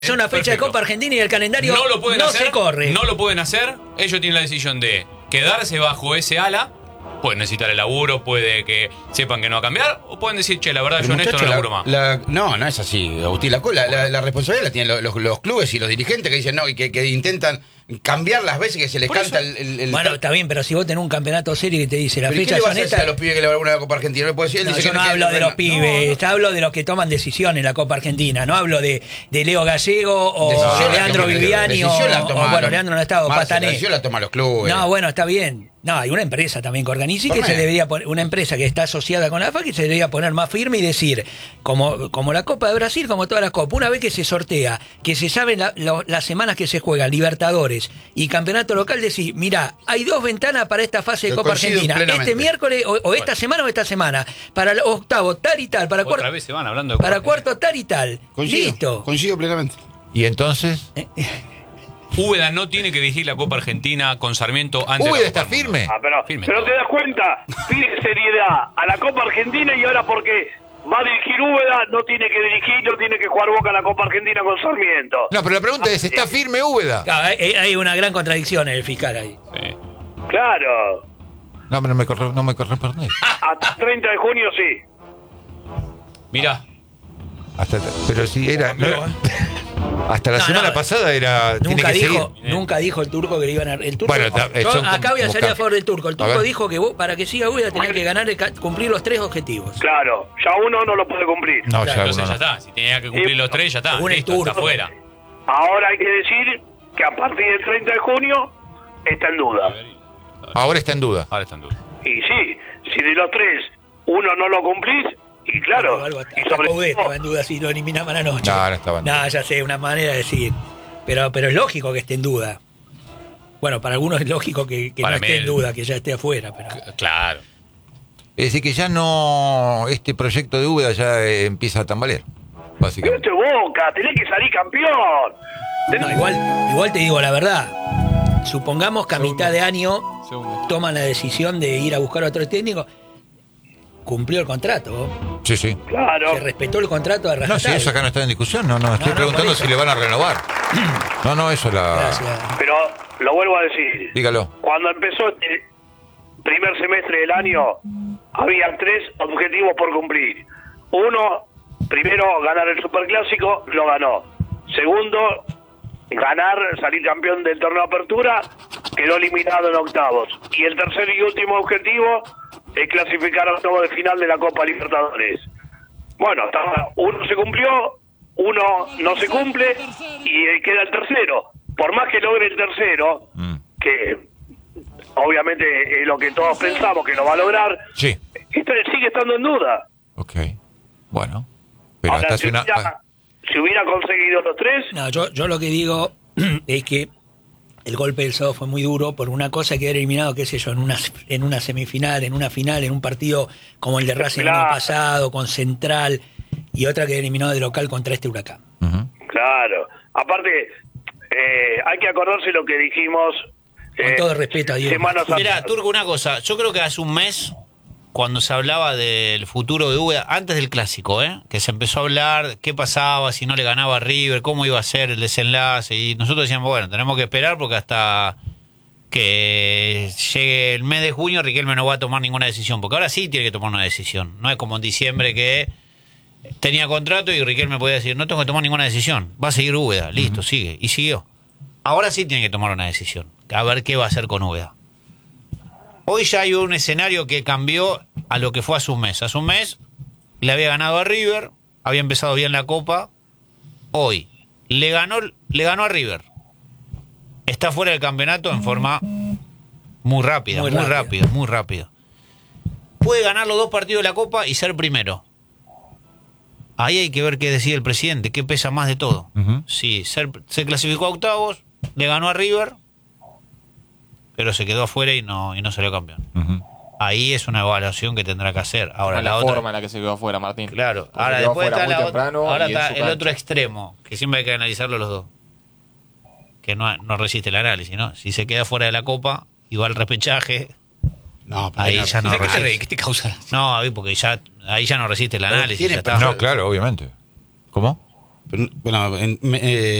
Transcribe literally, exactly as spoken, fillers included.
Es una fecha Perfecto. de Copa Argentina y el calendario no, lo pueden no hacer, se corre. No lo pueden hacer. Ellos tienen la decisión de quedarse bajo ese ala. Pueden necesitar el laburo, puede que sepan que no va a cambiar, o pueden decir, che, la verdad, yo en esto no laburo más. La, no, no es así, Agustín. La, la, la responsabilidad la tienen los, los clubes y los dirigentes que dicen no y que, que intentan cambiar las veces que se les Por canta el, el, el... Bueno, está bien, pero si vos tenés un campeonato serio y te dice la ¿Pero fecha qué le vas son a decir a los pibes que le van a una Copa Argentina? ¿No puede decir? No, dice yo que no no hablo de bueno. los pibes, no, no. hablo de los que toman decisiones en la Copa Argentina. No hablo de, de Leo Gallego o decisión de Leandro Viviani o, o, bueno, Leandro no ha estado, Marce, Patané. La decisión la toman los clubes. No, bueno, está bien. No, hay una empresa también que organiza y que se debería poner, una empresa que está asociada con la A F A que se debería poner más firme y decir, como, como la Copa de Brasil, como todas las Copas, una vez que se sortea, que se saben la, la, las semanas que se juegan, Libertadores y Campeonato Local, decir, mira, hay dos ventanas para esta fase de Yo Copa Argentina, plenamente. este miércoles, o, o esta bueno. semana o esta semana, para el octavo tal y tal, para, cuarto, vez se van hablando de para cuarto tal y tal. Coincido, Listo. Coincido plenamente. ¿Y entonces? Úbeda no tiene que dirigir la Copa Argentina con Sarmiento antes Úbeda de la está Copa firme. Ah, pero, firme. pero te das cuenta, pide seriedad a la Copa Argentina y ahora porque va a dirigir Úbeda, no tiene que dirigir, no tiene que jugar Boca en la Copa Argentina con Sarmiento. No, pero la pregunta es, ¿está firme Úbeda? Claro, hay, hay una gran contradicción en el fiscal ahí. Sí. Claro. No, pero no me, corre, no me corresponde. Hasta treinta de junio sí. Mirá. Hasta, pero si era... No, hasta la no, semana no, pasada era... Nunca tiene que dijo, seguir. nunca dijo el turco que le iban a... El turco, Bueno, ta, yo son acá voy a salir buscar. a favor del turco. El turco ver. dijo que vos, para que siga Úbeda tenés que ganar, el, cumplir los tres objetivos. Claro, ya uno no lo puede cumplir. No, Claro, ya Entonces uno ya no. está. Si tenía que cumplir los tres, ya está. Según el Listo, está turco. fuera. Ahora hay que decir que a partir del treinta de junio está en duda. Ahora está en duda. Ahora está en duda. Y sí, si de los tres uno no lo cumplís, y claro, Algo, y hasta sobre Coudet todo, estaba en duda si lo eliminaban anoche. No, no estaba en duda. No, ya sé, una manera de decir. Pero, pero es lógico que esté en duda. Bueno, para algunos es lógico que, que no Para esté mí en el- duda, que ya esté afuera. Pero... Claro. Es decir, que ya no... Este proyecto de Úbeda ya eh, empieza a tambalear, pero básicamente. esto es Boca, tenés que salir campeón. Tenés- No, igual, igual te digo la verdad. Supongamos que a mitad de año toman la decisión de ir a buscar a otro técnico. Cumplió el contrato. Sí, sí. Claro. Se respetó el contrato de No, rajatabla. si eso acá no está en discusión, no, no, estoy no, preguntando por eso. si le van a renovar. No, no, eso es la... Gracias. Pero lo vuelvo a decir. Dígalo. Cuando empezó este primer semestre del año, había tres objetivos por cumplir. Uno, primero, ganar el Superclásico, lo ganó. Segundo, ganar, salir campeón del torneo de apertura, quedó eliminado en octavos. Y el tercer y último objetivo es clasificar a octavos de final de la Copa Libertadores. Bueno, uno se cumplió, uno no se cumple y queda el tercero. Por más que logre el tercero, Mm. que obviamente es lo que todos pensamos que lo va a lograr, Sí. esto sigue estando en duda. Ok. Bueno. Pero Ahora, hasta si, hace una... hubiera, si hubiera conseguido los tres, No, yo, yo lo que digo es que el golpe del sábado fue muy duro por una cosa que era eliminado, qué sé yo, en una, en una semifinal, en una final, en un partido como el de Racing el año Claro. pasado, con Central, y otra que era eliminado de local contra este Huracán. Ujú. claro. Aparte, eh, hay que acordarse lo que dijimos. Con eh, todo respeto a Diego. semanas Mira, atrás. Turco, una cosa. Yo creo que hace un mes, cuando se hablaba del futuro de Úbeda, antes del Clásico, ¿eh? que se empezó a hablar qué pasaba si no le ganaba a River, cómo iba a ser el desenlace, y nosotros decíamos, bueno, tenemos que esperar porque hasta que llegue el mes de junio Riquelme no va a tomar ninguna decisión, porque ahora sí tiene que tomar una decisión. No es como en diciembre que tenía contrato y Riquelme podía decir, no tengo que tomar ninguna decisión, va a seguir Úbeda, listo, sigue, y siguió. Ahora sí tiene que tomar una decisión, a ver qué va a hacer con Úbeda. Hoy ya hay un escenario que cambió a lo que fue hace un mes. Hace un mes le había ganado a River, había empezado bien la Copa. Hoy le ganó, le ganó a River. Está fuera del campeonato en forma muy rápida, Muy muy, rápida. rápido, muy rápido. Puede ganar los dos partidos de la Copa y ser primero. Ahí hay que ver qué decide el presidente, qué pesa más de todo. Ujú. Sí, ser- se clasificó a octavos, le ganó a River, pero se quedó afuera y no, y no salió campeón. Ujú. Ahí es una evaluación que tendrá que hacer. Ahora la, la, otra, forma en la que se quedó afuera, Martín. claro. Porque Ahora quedó después afuera está, muy la otra- temprano ahora y en está su el cancha. otro extremo, que siempre hay que analizarlo los dos. Que no, no resiste el análisis, ¿no? Si se queda fuera de la Copa y va al repechaje, No, pero ahí no, ya no ¿De qué te reís? resiste. ¿Qué te causa? No, ahí porque ya, ahí ya no resiste el Pero análisis. tiene Ya está. No, claro, obviamente. ¿Cómo? Bueno, en- me- eh,